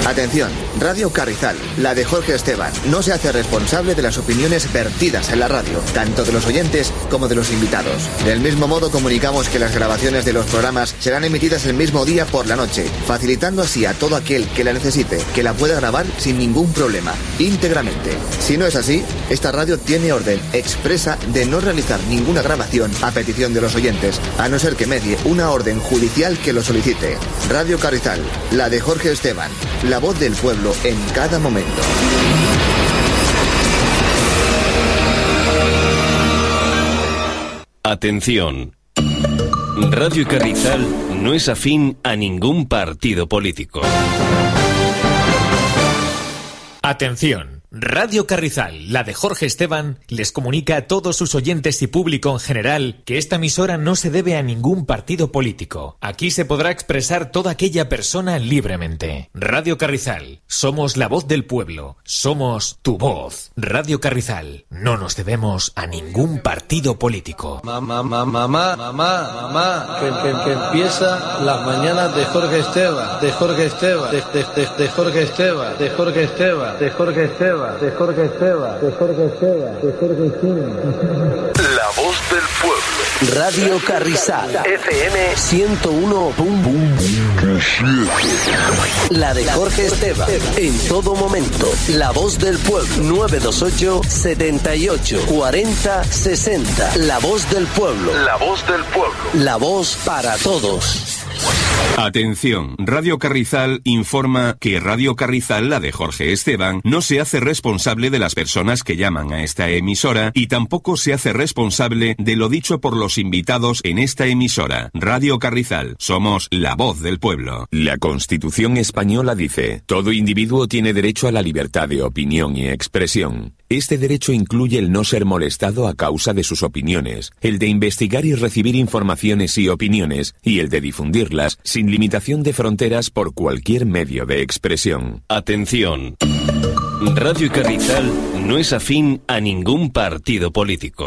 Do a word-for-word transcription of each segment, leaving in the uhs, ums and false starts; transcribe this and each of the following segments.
Atención, Radio Carrizal, la de Jorge Esteban, no se hace responsable de las opiniones vertidas en la radio, tanto de los oyentes como de los invitados. Del mismo modo, comunicamos que las grabaciones de los programas serán emitidas el mismo día por la noche, facilitando así a todo aquel que la necesite, que la pueda grabar sin ningún problema, íntegramente. Si no es así, esta radio tiene orden expresa de no realizar ninguna grabación a petición de los oyentes, a no ser que medie una orden judicial que lo solicite. Radio Carrizal, la de Jorge Esteban, la voz del pueblo en cada momento. Atención. Radio Carrizal no es afín a ningún partido político. Atención. Radio Carrizal, la de Jorge Esteban, les comunica a todos sus oyentes y público en general que esta emisora no se debe a ningún partido político. Aquí se podrá expresar toda aquella persona libremente. Radio Carrizal, somos la voz del pueblo, somos tu voz. Radio Carrizal, no nos debemos a ningún partido político. Mamá, mamá, mamá, mamá, mamá, que, que, que empieza las mañanas de Jorge Esteban, de Jorge Esteban, de, de, de, de Jorge Esteban, de Jorge Esteban, de Jorge Esteban. De Jorge Esteban, de Jorge Esteban, de Jorge Esteban. La voz del pueblo. Radio Carrizal, F M ciento uno punto siete. La de Jorge Esteban, en todo momento. La voz del pueblo, nueve dos ocho, setenta y ocho, cuarenta, sesenta. La voz del pueblo. La voz del pueblo. La voz para todos. Atención, Radio Carrizal informa que Radio Carrizal, la de Jorge Esteban, no se hace responsable de las personas que llaman a esta emisora y tampoco se hace responsable de lo dicho por los invitados en esta emisora. Radio Carrizal, somos la voz del pueblo. La Constitución española dice: todo individuo tiene derecho a la libertad de opinión y expresión. Este derecho incluye el no ser molestado a causa de sus opiniones, el de investigar y recibir informaciones y opiniones, y el de difundirlas sin limitación de fronteras por cualquier medio de expresión. Atención. Radio Carrizal no es afín a ningún partido político.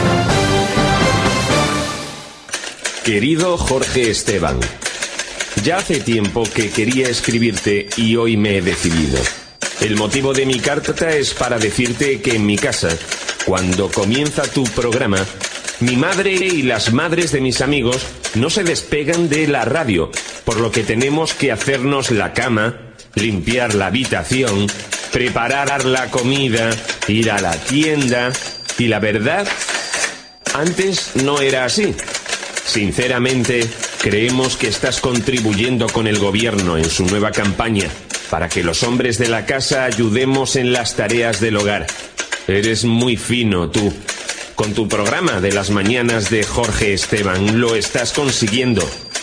Querido Jorge Esteban, ya hace tiempo que quería escribirte y hoy me he decidido. El motivo de mi carta es para decirte que en mi casa, cuando comienza tu programa, mi madre y las madres de mis amigos no se despegan de la radio, por lo que tenemos que hacernos la cama, limpiar la habitación, preparar la comida, ir a la tienda. Y la verdad, antes no era así. Sinceramente, creemos que estás contribuyendo con el gobierno en su nueva campaña para que los hombres de la casa ayudemos en las tareas del hogar. Eres muy fino, tú. Con tu programa de las mañanas de Jorge Esteban lo estás consiguiendo.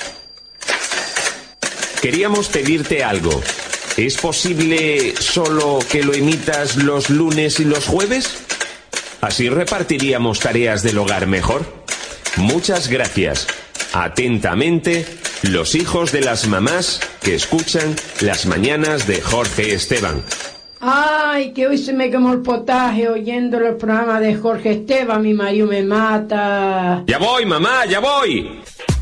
Queríamos pedirte algo. ¿Es posible solo que lo emitas los lunes y los jueves? Así repartiríamos tareas del hogar mejor. Muchas gracias. Atentamente, los hijos de las mamás que escuchan las mañanas de Jorge Esteban. Ay, que hoy se me quemó el potaje oyendo el programa de Jorge Esteban, mi marido me mata. ¡Ya voy, mamá, ya voy!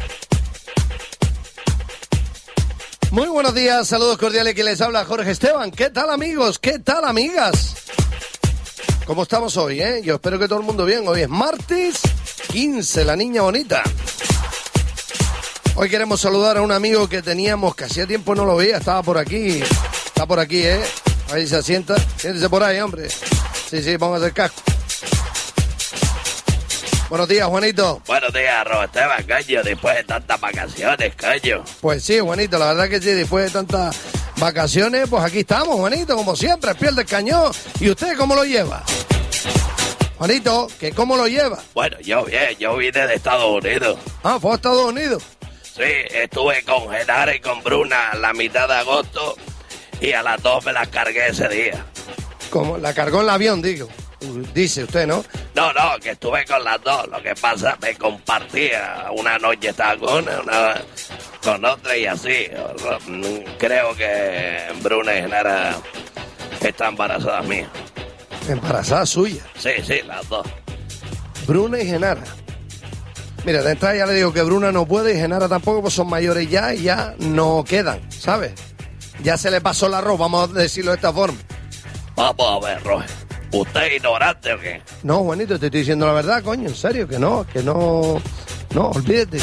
Muy buenos días, saludos cordiales, que les habla Jorge Esteban. ¿Qué tal, amigos? ¿Qué tal, amigas? ¿Cómo estamos hoy, eh? Yo espero que todo el mundo bien. Hoy es martes quince, la niña bonita. Hoy queremos saludar a un amigo que teníamos, que hacía tiempo no lo veía, estaba por aquí. Está por aquí, ¿eh? Ahí se asienta. Siéntese por ahí, hombre. Sí, sí, vamos a hacer casco. Buenos días, Juanito. Buenos días, Roberto Esteban, caño, después de tantas vacaciones, caño. Pues sí, Juanito, la verdad que sí, después de tantas vacaciones, pues aquí estamos, Juanito, como siempre, al pie del cañón. ¿Y usted cómo lo lleva? Juanito, ¿que cómo lo lleva? Bueno, yo bien, yo vine de Estados Unidos. Ah, ¿fue a Estados Unidos? Sí, estuve con Genaro y con Bruna la mitad de agosto y a las dos me las cargué ese día. ¿Cómo? ¿La cargó en el avión, digo? Dice usted, ¿no? No, no, que estuve con las dos. Lo que pasa, me compartía. Una noche estaba con una, una con otra y así. Creo que Bruna y Genara están embarazadas mías. ¿Embarazada suya? Sí, sí, las dos. Bruna y Genara. Mira, de entrada ya le digo que Bruna no puede y Genara tampoco, pues son mayores ya y ya no quedan, ¿sabes? Ya se le pasó el arroz, vamos a decirlo de esta forma. Vamos a ver, Roger. ¿Usted es ignorante o qué? No, Juanito, te estoy diciendo la verdad, coño, en serio, que no, que no... No, olvídate.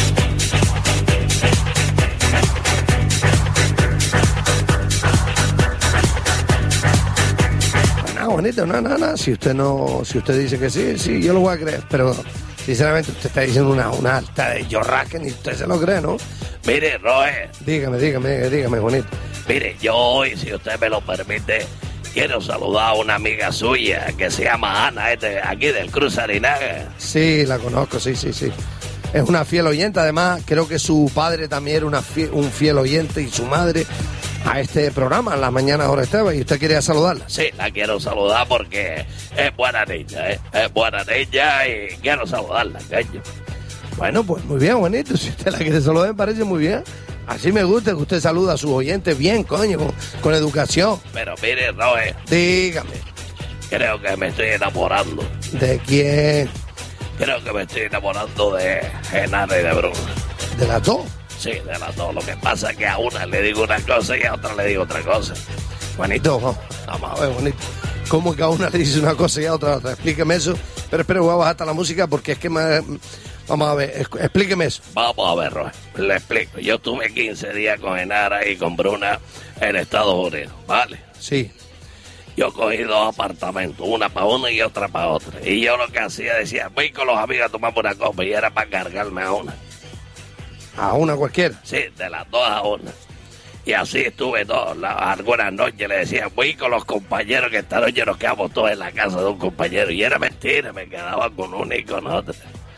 No, Juanito, no, no, no, si usted no... Si usted dice que sí, sí, yo lo voy a creer, pero... Sinceramente, usted está diciendo una, una alta de yorra que ni usted se lo cree, ¿no? Mire, Roger. Dígame, dígame, dígame, Juanito. Mire, yo hoy, si usted me lo permite, quiero saludar a una amiga suya que se llama Ana, este, aquí del Cruz Arinaga. Sí, la conozco, sí, sí, sí. Es una fiel oyente, además creo que su padre también era una fiel, un fiel oyente y su madre a este programa, en las mañanas Jorge Esteban, y usted quería saludarla. Sí, la quiero saludar porque es buena niña, ¿eh? Es buena niña y quiero saludarla, coño. Bueno, pues muy bien, Juanito, si usted la quiere saludar me parece muy bien. Así me gusta que usted saluda a sus oyentes bien, coño, con, con educación. Pero mire, Roger. Dígame. Creo que me estoy enamorando. ¿De quién? Creo que me estoy enamorando de Genara y de Bruna. ¿De las dos? Sí, de las dos. Lo que pasa es que a una le digo una cosa y a otra le digo otra cosa. Juanito, vamos, vamos a ver, Juanito. ¿Cómo que a una le dice una cosa y a otra otra? Explíqueme eso. Pero espero, voy a bajar hasta la música porque es que me... Vamos a ver, explíqueme eso. Vamos a ver, Roger. Le explico. Yo estuve quince días con Genara y con Bruna en Estados Unidos, ¿vale? Sí. Yo cogí dos apartamentos, una para una y otra para otra. Y yo lo que hacía, decía, voy con los amigos a tomar una copa y era para cargarme a una. ¿A una cualquiera? Sí, de las dos a una. Y así estuve todas las, algunas noches le decía, voy con los compañeros que esta noche nos quedamos todos en la casa de un compañero. Y era mentira, me quedaba con uno y con otro.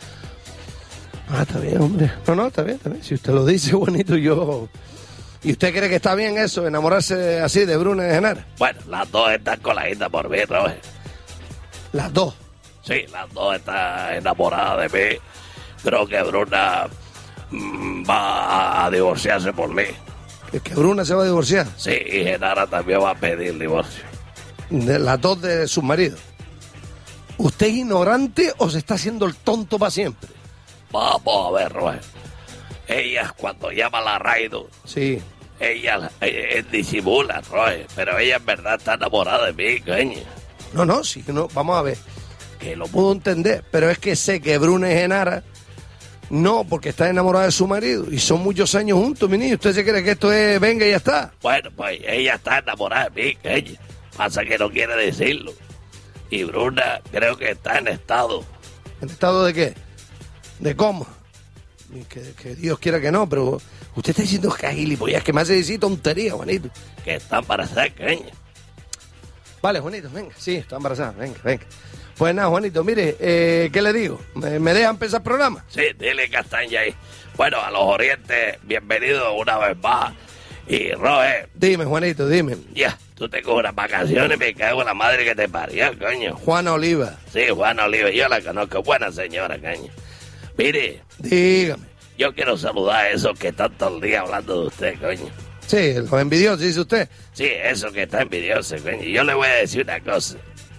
Ah, está bien, hombre. No, no, está bien, está bien. Si usted lo dice, bonito, yo... ¿Y usted cree que está bien eso, enamorarse así de Bruna y de Genara? Bueno, las dos están coladitas por mí, Roger. ¿Las dos? Sí, las dos están enamoradas de mí. Creo que Bruna mmm, va a divorciarse por mí. ¿Es que Bruna se va a divorciar? Sí, y Genara también va a pedir divorcio. ¿De las dos de sus maridos? ¿Usted es ignorante o se está haciendo el tonto para siempre? Vamos a ver, Roger. Ellas cuando llama a la radio, sí, ella eh, disimula, Roger, pero ella en verdad está enamorada de mí, coño. No, no, sí, no, vamos a ver, que lo puedo entender, pero es que sé que Bruna y Genara no, porque está enamorada de su marido y son muchos años juntos, mi niño. ¿Usted se cree que esto es venga y ya está? Bueno, pues ella está enamorada de mí, coño. Pasa que no quiere decirlo. Y Bruna creo que está en estado. ¿En estado de qué? ¿De cómo? Que, que Dios quiera que no, pero usted está diciendo que es gilipollas, que me hace decir tontería, Juanito. Que está embarazada, coño. Vale, Juanito, venga, sí, está embarazada, venga, venga. Pues nada, Juanito, mire, eh, ¿qué le digo? ¿Me, ¿Me deja empezar el programa? Sí, dile Castaña ahí. Bueno, a los orientes, bienvenidos una vez más. Y Roger. Dime, Juanito, dime. Ya, tú te coges unas vacaciones, me cago en la madre que te parió, coño. Juana Oliva. Sí, Juana Oliva, yo la conozco, buena señora, coño. Mire. Dígame. Yo quiero saludar a esos que están todo el día hablando de usted, coño. Sí, los envidiosos, dice usted. Sí, eso que está envidioso, coño. Yo le voy a decir una cosa.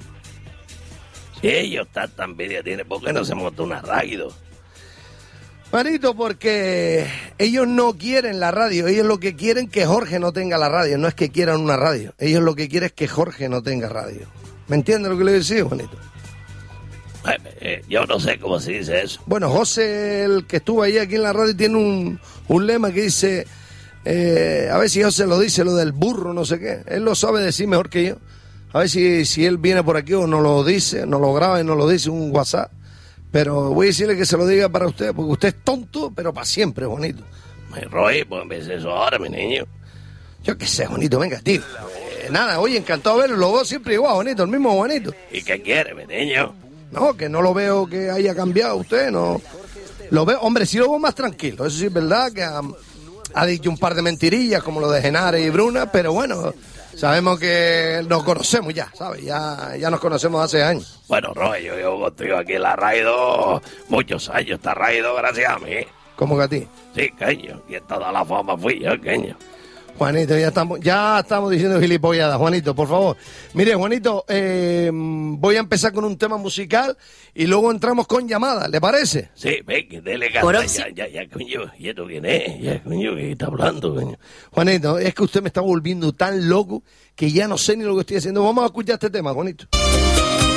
Si ellos están tan envidiosos, ¿por qué no se monta una radio? Manito, porque ellos no quieren la radio. Ellos lo que quieren es que Jorge no tenga la radio. No es que quieran una radio. Ellos lo que quieren es que Jorge no tenga radio. ¿Me entiende lo que le decía, Juanito? Eh, yo no sé cómo se dice eso. Bueno, José, el que estuvo ahí aquí en la radio, tiene un, un lema que dice, eh, a ver si José lo dice, lo del burro, no sé qué. Él lo sabe decir mejor que yo. A ver si, si él viene por aquí o no lo dice, no lo graba y no lo dice, un WhatsApp. Pero voy a decirle que se lo diga para usted, porque usted es tonto, pero para siempre, Juanito. Me Roy, pues me dice eso ahora, mi niño. Yo qué sé, Juanito, venga, tío. Eh, nada, oye, encantado de verlo, los dos siempre igual, Juanito, el mismo Juanito. ¿Y qué quiere, mi niño? No, que no lo veo que haya cambiado usted, no. Lo veo, hombre, sí lo veo más tranquilo. Eso sí es verdad que ha, ha dicho un par de mentirillas como lo de Genara y Bruna, pero bueno, sabemos que nos conocemos ya, ¿sabes? Ya, ya nos conocemos hace años. Bueno, Roy, yo llevo contigo aquí en la radio muchos años, está radio gracias a mí. ¿Cómo que a ti? Sí, coño, y en toda la fama fui yo, coño. Juanito, ya estamos, ya estamos diciendo gilipolladas. Juanito, por favor. Mire, Juanito, eh, voy a empezar con un tema musical y luego entramos con llamadas, ¿le parece? Sí, venga, dele gana, ya, ya, ya, coño. ¿Y esto quién es? Ya, coño, ¿qué está hablando, coño? Juanito, es que usted me está volviendo tan loco que ya no sé ni lo que estoy haciendo. Vamos a escuchar este tema, Juanito.